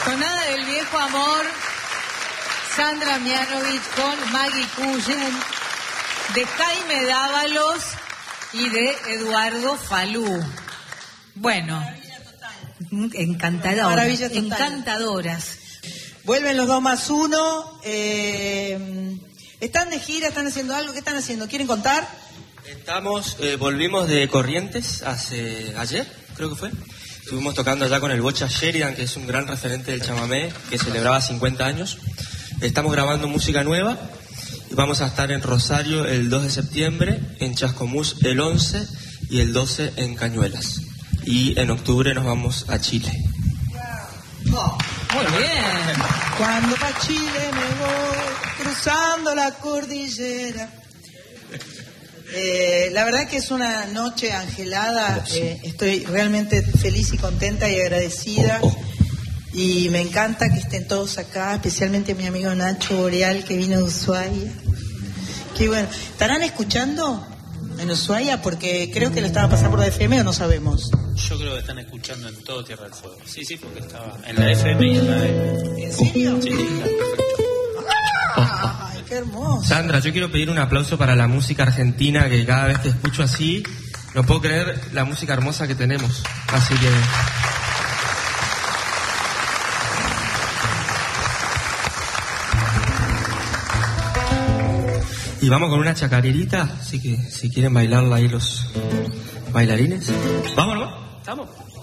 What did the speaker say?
Sonada del viejo amor, Sandra Mianovich con Maggie Cullen, de Jaime Dávalos y de Eduardo Falú. Bueno, encantadoras. Encantadoras. Vuelven los 2+1. ¿Están de gira? ¿Están haciendo algo? ¿Qué están haciendo? ¿Quieren contar? Volvimos de Corrientes ayer, creo que fue. Estuvimos tocando allá con el Bocha Sheridan, que es un gran referente del chamamé, que celebraba 50 años. Estamos grabando música nueva y vamos a estar en Rosario el 2 de septiembre, en Chascomús el 11 y el 12 en Cañuelas. Y en octubre nos vamos a Chile. Muy bien. Cuando pa' Chile me voy, cruzando la cordillera. La verdad que es una noche angelada. Estoy realmente feliz y contenta y agradecida. Y me encanta que estén todos acá, especialmente mi amigo Nacho Boreal, que vino de Ushuaia. Qué bueno. ¿Estarán escuchando en Ushuaia? Porque creo que lo estaban pasando por la FM, o no sabemos. Yo creo que están escuchando en todo Tierra del Fuego. Sí, porque estaba en la FM y en la AM. ¿En serio? Sí, perfecto. ¡Ay, qué hermoso! Sandra, yo quiero pedir un aplauso para la música argentina, que cada vez que escucho así, no puedo creer la música hermosa que tenemos. Así que... Y vamos con una chacarerita, así que si quieren bailarla ahí los bailarines. ¿Vamos, no? ¿Estamos?